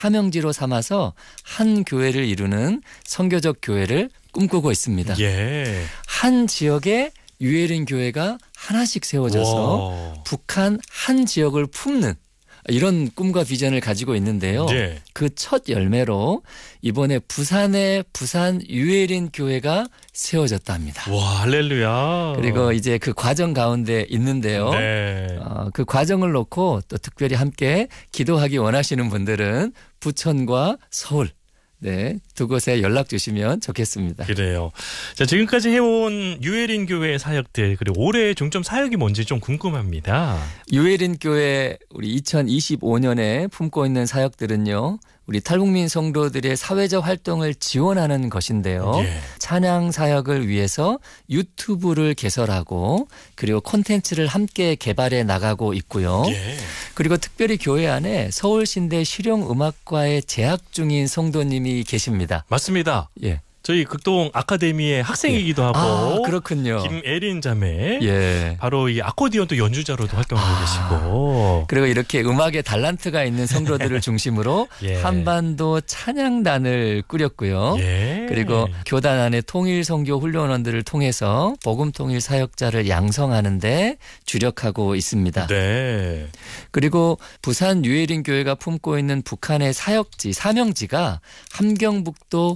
사명지로 삼아서 한 교회를 이루는 선교적 교회를 꿈꾸고 있습니다. 예. 한 지역에 유해린 교회가 하나씩 세워져서 와. 북한 한 지역을 품는 이런 꿈과 비전을 가지고 있는데요. 예. 그 첫 열매로 이번에 부산의 부산 유해린 교회가 세워졌답니다. 와, 할렐루야. 그리고 이제 그 과정 가운데 있는데요. 네. 그 과정을 놓고 또 특별히 함께 기도하기 원하시는 분들은 부천과 서울 네, 두 곳에 연락 주시면 좋겠습니다. 그래요. 자, 지금까지 해온 유해린 교회의 사역들 그리고 올해의 중점 사역이 뭔지 좀 궁금합니다. 유해린 교회 우리 2025년에 품고 있는 사역들은요. 우리 탈북민 성도들의 사회적 활동을 지원하는 것인데요. 예. 찬양 사역을 위해서 유튜브를 개설하고 그리고 콘텐츠를 함께 개발해 나가고 있고요. 예. 그리고 특별히 교회 안에 서울신대 실용음악과에 재학 중인 성도님이 계십니다. 맞습니다. 예. 저희 극동 아카데미의 학생이기도 하고 아, 그렇군요. 김애린 자매 예. 바로 이 아코디언 또 연주자로도 활동하고 계시고 그리고 이렇게 음악에 달란트가 있는 성도들을 중심으로 예. 한반도 찬양단을 꾸렸고요. 예. 그리고 교단 안의 통일 선교 훈련원들을 통해서 복음 통일 사역자를 양성하는 데 주력하고 있습니다. 네. 그리고 부산 유해린 교회가 품고 있는 북한의 사역지 사명지가 함경북도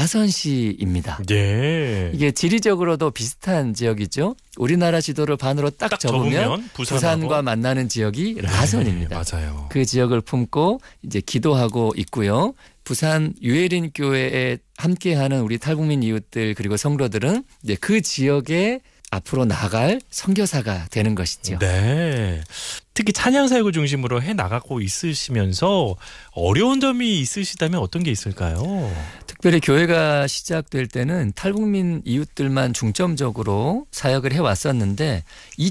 라선시입니다. 예. 이게 지리적으로도 비슷한 지역이죠. 우리나라 지도를 반으로 딱 접으면 부산과 만나는 지역이 라선입니다. 네, 맞아요. 그 지역을 품고 이제 기도하고 있고요. 부산 유해린 교회에 함께하는 우리 탈북민 이웃들 그리고 성도들은 이제 그 지역에 앞으로 나갈 선교사가 되는 것이죠. 네. 특히 찬양 사역을 중심으로 해 나가고 있으시면서 어려운 점이 있으시다면 어떤 게 있을까요? 특별히 교회가 시작될 때는 탈북민 이웃들만 중점적으로 사역을 해왔었는데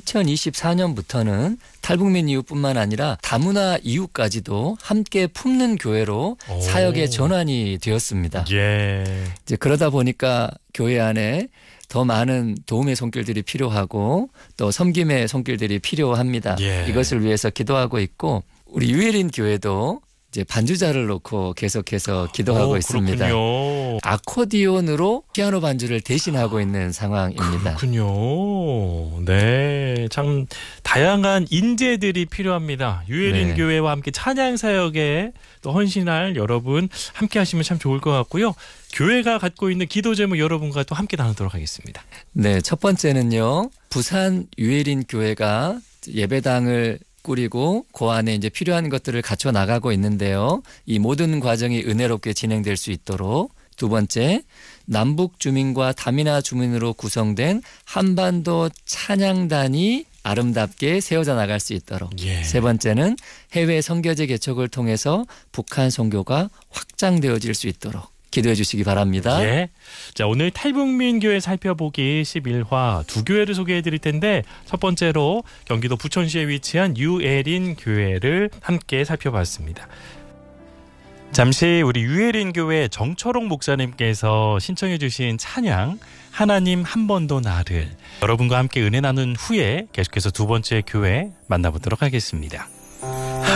2024년부터는 탈북민 이웃뿐만 아니라 다문화 이웃까지도 함께 품는 교회로 사역의 전환이 되었습니다. 예. 이제 그러다 보니까 교회 안에 더 많은 도움의 손길들이 필요하고 또 섬김의 손길들이 필요합니다. 예. 이것을 위해서 기도하고 있고 우리 유해린 교회도 이제 반주자를 놓고 계속해서 기도하고 있습니다. 그렇군요. 아코디온으로 피아노 반주를 대신하고 있는 상황입니다. 그렇군요. 네, 참 다양한 인재들이 필요합니다. 유해린 네. 교회와 함께 찬양 사역에 또 헌신할 여러분 함께 하시면 참 좋을 것 같고요. 교회가 갖고 있는 기도 제목 여러분과 또 함께 나누도록 하겠습니다. 네, 첫 번째는요. 부산 유해린 교회가 예배당을 꾸리고 그 안에 이제 필요한 것들을 갖춰 나가고 있는데요. 이 모든 과정이 은혜롭게 진행될 수 있도록 두 번째, 남북 주민과 다민화 주민으로 구성된 한반도 찬양단이 아름답게 세워져 나갈 수 있도록. 예. 세 번째는 해외 선교제 개척을 통해서 북한 선교가 확장되어질 수 있도록 기도해 주시기 바랍니다. 예. 자, 오늘 탈북민 교회 살펴보기 11화 두 교회를 소개해 드릴 텐데 첫 번째로 경기도 부천시에 위치한 유해린 교회를 함께 살펴봤습니다. 잠시 우리 유해린 교회 정철옥 목사님께서 신청해 주신 찬양 하나님 한 번도 나를 여러분과 함께 은혜 나눈 후에 계속해서 두 번째 교회 만나보도록 하겠습니다.